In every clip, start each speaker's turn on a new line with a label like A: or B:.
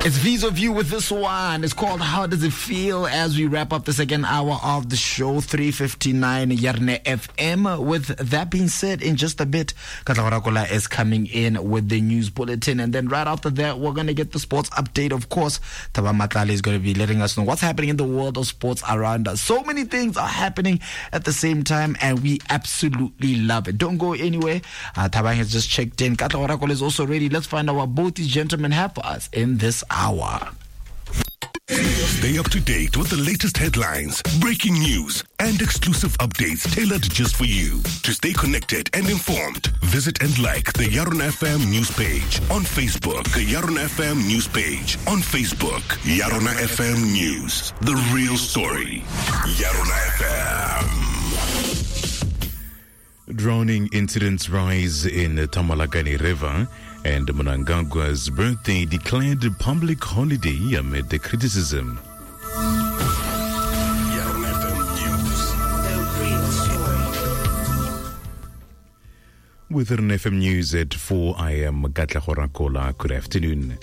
A: It's V's of You with this one. It's called How Does It Feel as we wrap up the second hour of the show, 3:59 Yarne FM. With that being said, in just a bit, Katla is coming in with the news bulletin. And then right after that, we're going to get the sports update. Of course, Taba Matlali is going to be letting us know what's happening in the world of sports around us. So many things are happening at the same time, and we absolutely love it. Don't go anywhere. Taba has just checked in. Katla is also ready. Let's find out what both these gentlemen have for us in this hour.
B: Stay up to date with the latest headlines, breaking news, and exclusive updates tailored just for you. To stay connected and informed, visit and like the Yaron FM news page on Facebook. The Yaron FM news page on Facebook. Yaron FM News, the real story. Yaron FM.
C: Drowning incidents rise in Tamalakani River, and Mnangagwa's birthday declared a public holiday amid the criticism.
B: Yaron FM News.
C: With Yaron FM News at 4, I am Gatla Horakola. Good afternoon.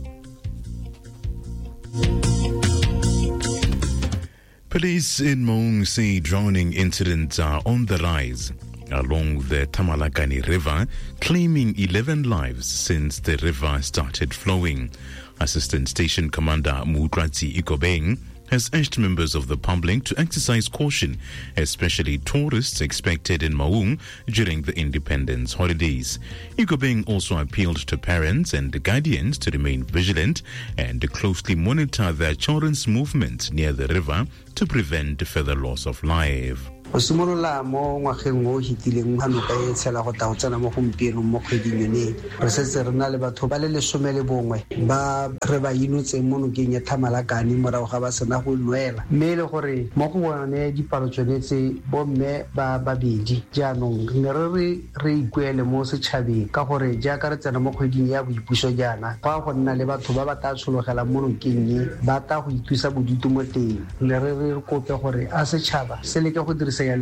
C: Police in Maung say drowning incidents are on the rise along the Tamalakani River, claiming 11 lives since the river started flowing. Assistant Station Commander Mutratsi Ikobeng has urged members of the public to exercise caution, especially tourists expected in Maung during the independence holidays. Ikobeng also appealed to parents and guardians to remain vigilant and closely monitor their children's movement near the river to prevent further loss of life.
D: O simolola mo ngwageng o hitileng hanoka e tshela go ta go tsena mo gompieno mo kgweding yone re setse re na le batho ba le 11 ba re ba inotse mo nokeng ya Tamalakani morago ga ba sena go nwela mme le gore mo go bone dipalo tsone tse bomme ba babedi jaanong re ikuele mo setšhabeng ka gore jaaka re tsena mo kgweding ya boipuso jaana go nna le batho ba ba ta tshologela mo nokeng e ba ta go itusa bodutu mo teng le re kope gore a setšhaba se leke go dirisa
C: The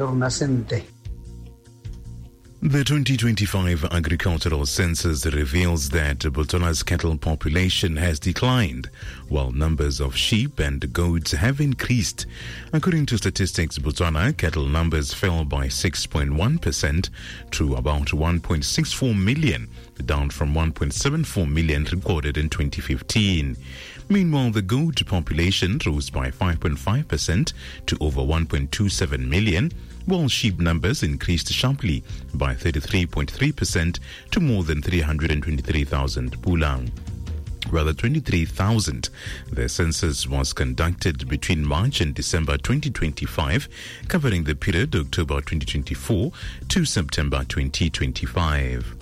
C: 2025 agricultural census reveals that Botswana's cattle population has declined, while numbers of sheep and goats have increased. According to statistics, Botswana cattle numbers fell by 6.1% to about 1.64 million, down from 1.74 million recorded in 2015. Meanwhile, the goat population rose by 5.5% to over 1.27 million, while sheep numbers increased sharply by 33.3% to more than 323,000 pulang. Rather 23,000. The census was conducted between March and December 2025, covering the period October 2024 to September 2025.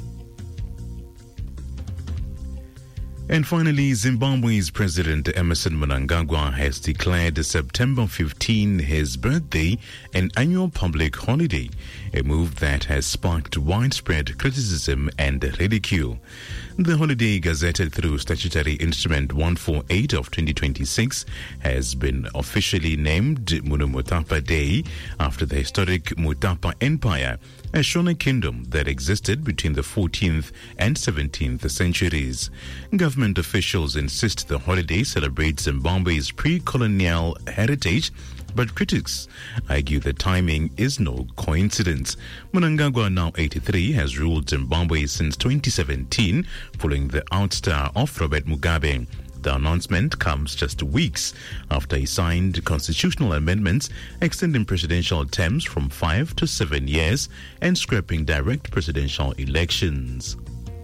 C: And finally, Zimbabwe's President Emmerson Mnangagwa has declared September 15 his birthday an annual public holiday, a move that has sparked widespread criticism and ridicule. The holiday, gazetted through Statutory Instrument 148 of 2026, has been officially named Munumutapa Day after the historic Mutapa Empire, a Shona kingdom that existed between the 14th and 17th centuries. Government officials insist the holiday celebrates Zimbabwe's pre-colonial heritage, but critics argue the timing is no coincidence. Mnangagwa, now 83, has ruled Zimbabwe since 2017, following the ouster of Robert Mugabe. The announcement comes just weeks after he signed constitutional amendments extending presidential terms from 5 to 7 years and scrapping direct presidential elections.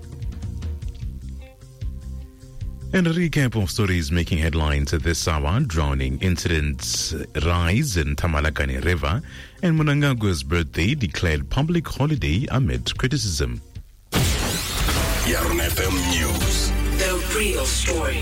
C: And a recap of stories making headlines at this hour: drowning incidents rise in Tamalakani River, and Mnangagwa's birthday declared public holiday amid criticism.
B: Yaron FM News.
E: The real story.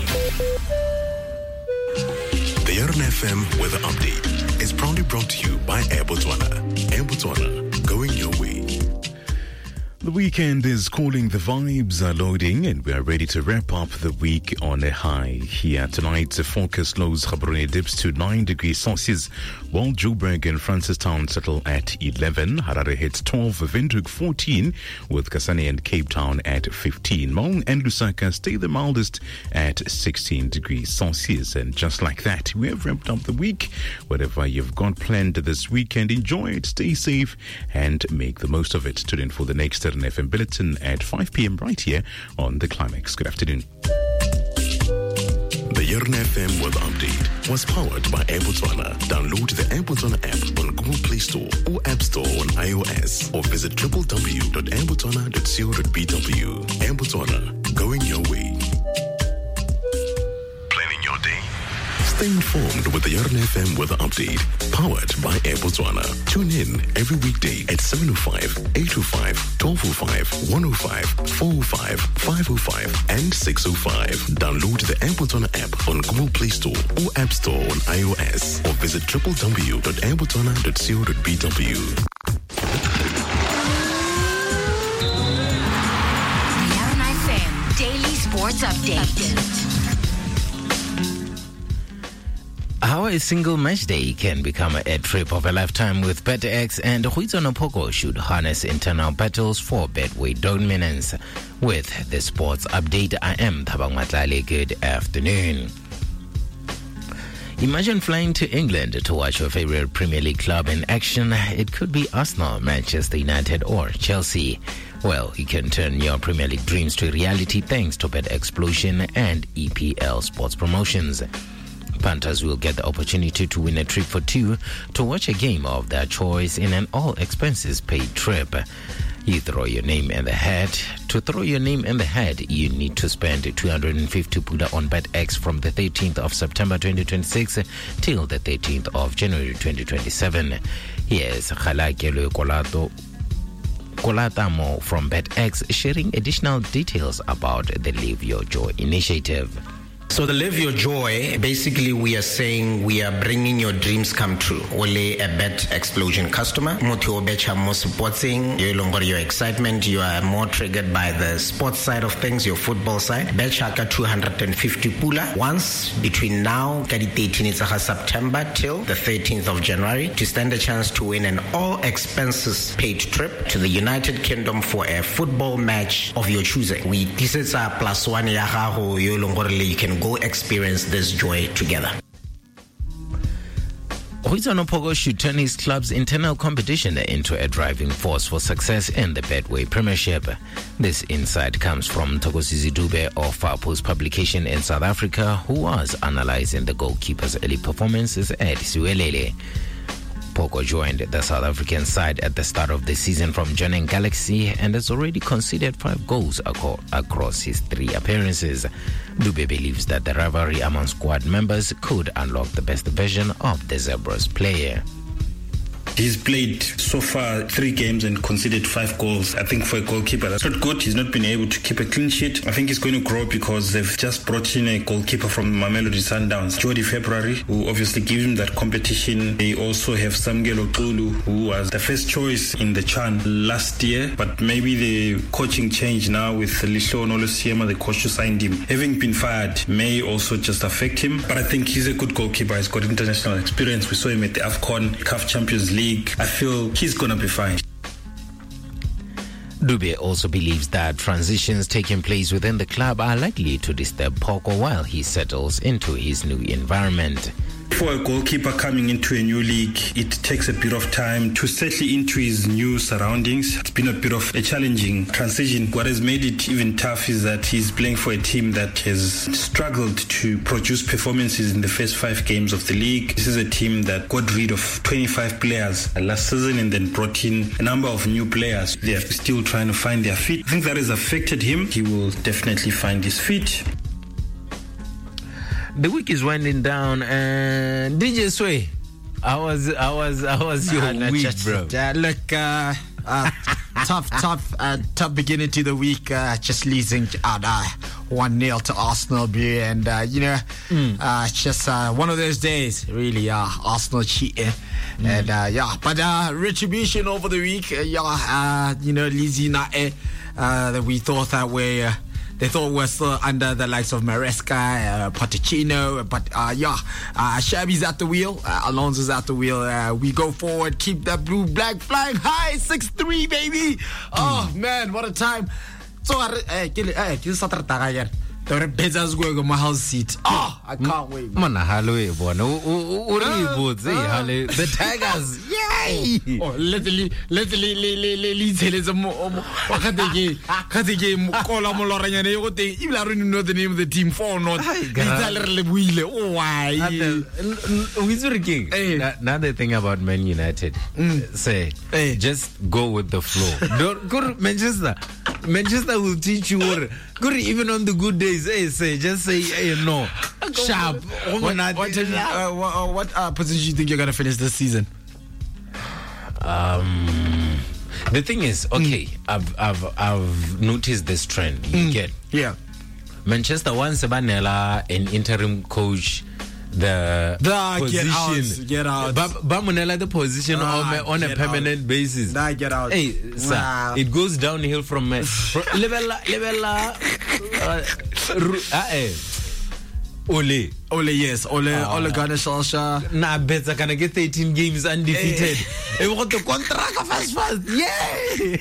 B: The Yaron FM Weather Update is proudly brought to you by Air Botswana. Air Botswana, going your way.
C: The weekend is calling, the vibes are loading, and we are ready to wrap up the week on a high. Here tonight, the forecast lows Gaborone dips to 9 degrees Celsius, while Joburg and Francistown settle at 11. Harare hits 12, Windhoek 14, with Kasane and Cape Town at 15. Maun and Lusaka stay the mildest at 16 degrees Celsius. And just like that, we have wrapped up the week. Whatever you've got planned this weekend, enjoy it, stay safe, and make the most of it. Tune in for the next FM Bulletin at 5 p.m. right here on The Climax. Good afternoon.
B: The Yarn FM weather update was powered by Air Botswana. Download the Air Botswana app on Google Play Store or App Store on iOS, or visit www.airbotswana.co.bw. Air Botswana, going your way. Planning your day. Stay informed with the Yarn FM weather update, powered by Air Botswana. Tune in every weekday at 7:05, 8:05, 12:05, 1:05, 4:05, 5:05, and 6:05. Download the Air Botswana app on Google Play Store or App Store on iOS, or visit www.airbotswana.co.bw.
F: Yarn FM Daily Sports Update.
G: How a single match day can become a trip of a lifetime with BetX, and Huizono Pogo should harness internal battles for Betway dominance. With the sports update, I am Thabang Matlale. Good afternoon. Imagine flying to England to watch your favorite Premier League club in action. It could be Arsenal, Manchester United, or Chelsea. Well, you can turn your Premier League dreams to reality thanks to BetXplosion and EPL sports promotions. Punters will get the opportunity to win a trip for two to watch a game of their choice in an all-expenses-paid trip. You throw your name in the hat. To throw your name in the hat, you need to spend 250 Pula on BetX from the 13th of September 2026 till the 13th of January 2027. Here's Khalakelo Kolatamo from BetX sharing additional details about the Live Your Joy initiative.
H: So the Live Your Joy, basically we are saying we are bringing your dreams come true. Only a BetXplosion customer. Motho becha mo supporting, you longer your excitement, you are more triggered by the sports side of things, your football side. Betcha 250 pula once between now, 13th of September till the 13th of January to stand a chance to win an all expenses paid trip to the United Kingdom for a football match of your choosing. This is a +1 yahaho, you longer you can go experience this joy together.
G: Huizono Pogo should turn his club's internal competition into a driving force for success in the Betway Premiership. This insight comes from Tokosizi Dube of Farpo's publication in South Africa, who was analyzing the goalkeeper's early performances at Siwelele. Pogo joined the South African side at the start of the season from Jwaneng Galaxy and has already conceded 5 goals across his 3 appearances. Dube believes that the rivalry among squad members could unlock the best version of the Zebras player.
I: He's played so far 3 games and conceded 5 goals. I think for a goalkeeper, that's not good. He's not been able to keep a clean sheet. I think he's going to grow because they've just brought in a goalkeeper from Mamelodi Sundowns, Jody February, who obviously gives him that competition. They also have Samgelo Tulu, who was the first choice in the Chan last year, but maybe the coaching change now with Lisho Nolosiema, the coach who signed him, having been fired, may also just affect him. But I think he's a good goalkeeper. He's got international experience. We saw him at the AFCON, CAF Champions League. I feel he's going to be fine.
G: Dube also believes that transitions taking place within the club are likely to disturb Pogo while he settles into his new environment.
I: For a goalkeeper coming into a new league, it takes a bit of time to settle into his new surroundings. It's been a bit of a challenging transition. What has made it even tough is that he's playing for a team that has struggled to produce performances in the first 5 games of the league. This is a team that got rid of 25 players last season and then brought in a number of new players. They're still trying to find their feet. I think that has affected him. He will definitely find his feet.
G: The week is winding down, and DJ Sway, how was your week, bro?
A: Look, tough beginning to the week. Just losing 1-0 to Arsenal, and it's just one of those days, really. Arsenal cheating, and but retribution over the week. Lizzie that we thought that way. They thought we're still under the likes of Maresca, Pochettino, but Xabi's at the wheel, Alonso's at the wheel. We go forward, keep that blue-black flying high, 6-3, baby. Oh, man, what a time. So, my house seat. Oh, I can't wait.
G: The Tigers, yay!
A: Oh, literally, you already know the name of the team for not. Oh, why?
G: Now the thing about Man United, just go with the flow. Don't go to Manchester. Manchester will teach you what. Good, even on the good days, just say no. Sharp.
A: What position do you think you're gonna finish this season?
G: The thing is, okay, I've noticed this trend. You get, Manchester once Banella, an interim coach, the position.
A: Get out.
G: Bamunela the position on a permanent basis.
A: Get out.
G: Hey, sir, it goes downhill from level.
A: Ole, yes. Ole Gunnar Solskjaer.
G: Nah, better can I get 18 games undefeated? I want the contract fast. Yay!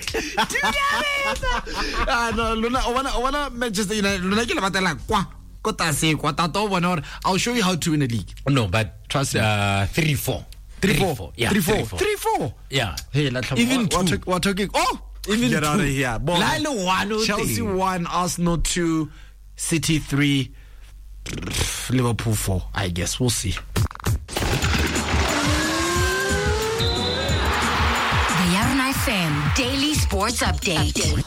A: No, Luna, I wanna Manchester United. Luna, I'll show you how to win a league.
G: No, but trust me. 3-4.
A: 3-4.
G: Yeah,
A: 3-4.
G: Yeah.
A: Hey,
G: even
A: we're talking. Oh,
G: even
A: get out of here. Chelsea 1, Arsenal 2, City 3, Liverpool 4. I guess we'll see.
F: The Yarn FM Daily Sports Update.